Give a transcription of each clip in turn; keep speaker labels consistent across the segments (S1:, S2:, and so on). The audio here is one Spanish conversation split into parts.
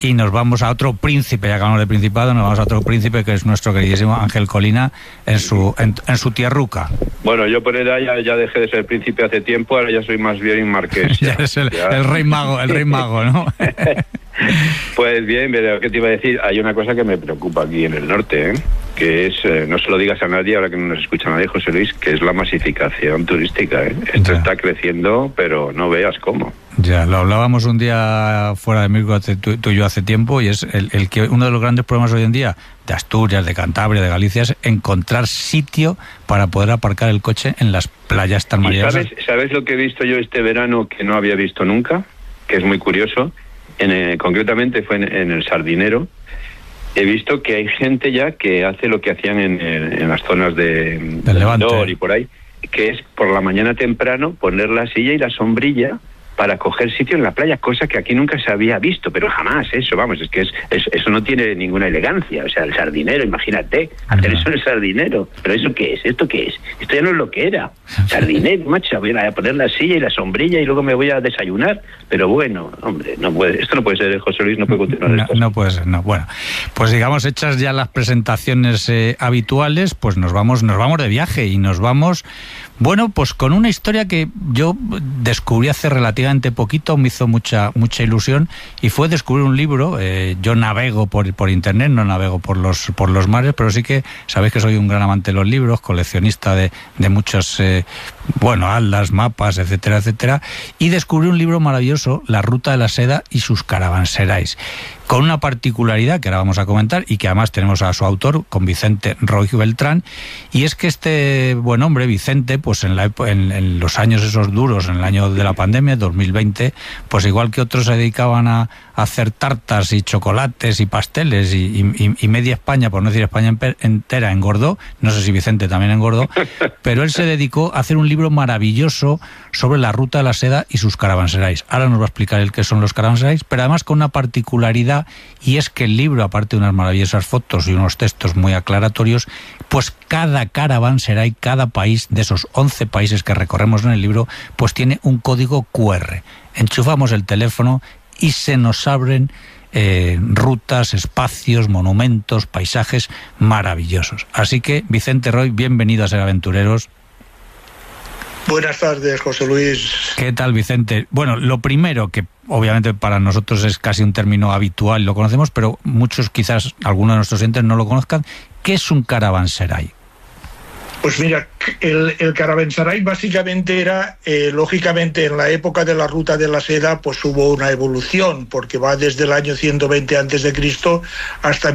S1: y nos vamos a otro príncipe, ya que hablamos de Principado, nos vamos a otro príncipe que es nuestro queridísimo Ángel Colina en su tierruca.
S2: Bueno, yo por edad ya dejé de ser príncipe hace tiempo, ahora ya soy más bien marqués.
S1: Ya eres el rey mago, ¿no?
S2: Pues bien, pero ¿qué te iba a decir? Hay una cosa que me preocupa aquí en el norte, que es, no se lo digas a nadie ahora que no nos escucha nadie, José Luis, que es la masificación turística, Esto está creciendo, pero no veas cómo.
S1: Ya, lo hablábamos un día fuera de micro tú y yo hace tiempo, y es el que uno de los grandes problemas hoy en día de Asturias, de Cantabria, de Galicia, es encontrar sitio para poder aparcar el coche en las playas tan maravillosas.
S2: ¿Sabes lo que he visto yo este verano que no había visto nunca? Que es muy curioso. Concretamente fue en el Sardinero. He visto que hay gente ya que hace lo que hacían en las zonas del Levante y por ahí, que es por la mañana temprano poner la silla y la sombrilla para coger sitio en la playa, cosa que aquí nunca se había visto, pero jamás eso, vamos, es que eso no tiene ninguna elegancia. O sea, el Sardinero, imagínate, hacer eso en el Sardinero. ¿Pero eso qué es? ¿Esto qué es? Esto ya no es lo que era. Sardinero, macho, voy a poner la silla y la sombrilla y luego me voy a desayunar. Pero bueno, hombre, esto no puede ser, José Luis, no puede continuar esto.
S1: No puede ser, no. Bueno, pues digamos, hechas ya las presentaciones habituales, pues nos vamos de viaje y nos vamos... Bueno, pues con una historia que yo descubrí hace relativamente poquito, me hizo mucha ilusión, y fue descubrir un libro. Yo navego por internet, no navego por los mares, pero sí que sabéis que soy un gran amante de los libros, coleccionista de muchos, atlas, mapas, etcétera, etcétera, y descubrí un libro maravilloso, La Ruta de la Seda y sus caravanserais, con una particularidad que ahora vamos a comentar y que además tenemos a su autor, con Vicente Roig Beltrán, y es que este buen hombre, Vicente, pues en los años esos duros, en el año de la pandemia, 2020, pues igual que otros se dedicaban a hacer tartas y chocolates y pasteles y media España, por no decir España entera, engordó. No sé si Vicente también engordó, pero él se dedicó a hacer un libro maravilloso sobre la Ruta de la Seda y sus caravanserais. Ahora nos va a explicar él qué son los caravanserais, pero además con una particularidad, y es que el libro, aparte de unas maravillosas fotos y unos textos muy aclaratorios, pues cada caravanserai, cada país de esos 11 países que recorremos en el libro, pues tiene un código QR. Enchufamos el teléfono y se nos abren rutas, espacios, monumentos, paisajes maravillosos. Así que, Vicente Roig, bienvenido a Ser Aventureros.
S3: Buenas tardes, José Luis.
S1: ¿Qué tal, Vicente? Bueno, lo primero, que obviamente para nosotros es casi un término habitual, lo conocemos, pero muchos, quizás algunos de nuestros oyentes no lo conozcan. ¿Qué es un caravanserai?
S3: Pues mira, el caravanserai básicamente era, lógicamente en la época de la Ruta de la Seda, pues hubo una evolución, porque va desde el año 120 a.C. hasta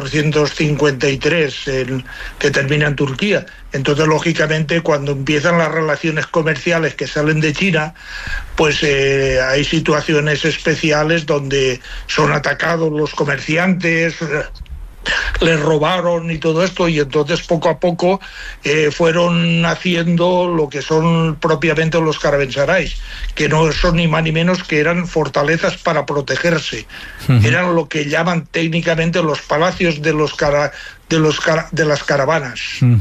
S3: 1453, que termina en Turquía. Entonces, lógicamente, cuando empiezan las relaciones comerciales que salen de China, pues hay situaciones especiales donde son atacados los comerciantes, les robaron y todo esto, y entonces poco a poco fueron haciendo lo que son propiamente los caravanserais, que no son ni más ni menos que eran fortalezas para protegerse. Eran lo que llaman técnicamente los palacios de las caravanas.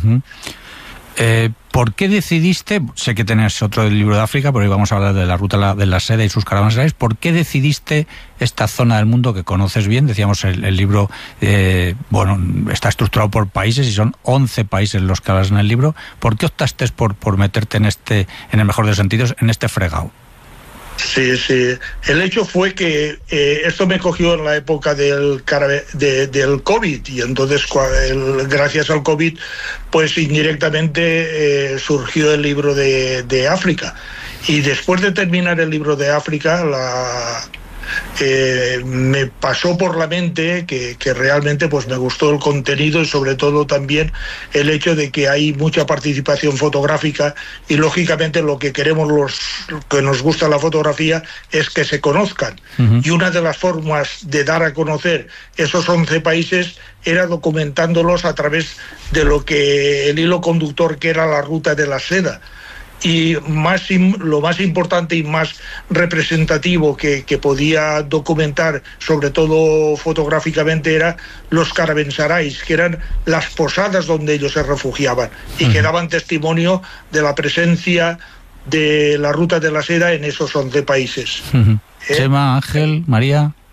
S1: ¿Por qué decidiste, sé que tenés otro del libro de África, pero hoy vamos a hablar de la Ruta de la Seda y sus caravanserais, ¿por qué decidiste esta zona del mundo que conoces bien? Decíamos, el libro está estructurado por países y son 11 países los que hablas en el libro. ¿Por qué optaste por meterte en el mejor de los sentidos, en este fregado?
S3: Sí. El hecho fue que esto me cogió en la época del COVID, y entonces gracias al COVID pues indirectamente surgió el libro de África, y después de terminar el libro de África me pasó por la mente que realmente pues me gustó el contenido, y sobre todo también el hecho de que hay mucha participación fotográfica, y lógicamente lo que queremos los que nos gusta la fotografía es que se conozcan. Y una de las formas de dar a conocer esos 11 países era documentándolos a través de lo que el hilo conductor que era la Ruta de la Seda. Y lo más importante y más representativo que podía documentar, sobre todo fotográficamente, era los caravanserais, que eran las posadas donde ellos se refugiaban y que daban testimonio de la presencia de la Ruta de la Seda en esos 11 países.
S1: Chema, Ángel, María.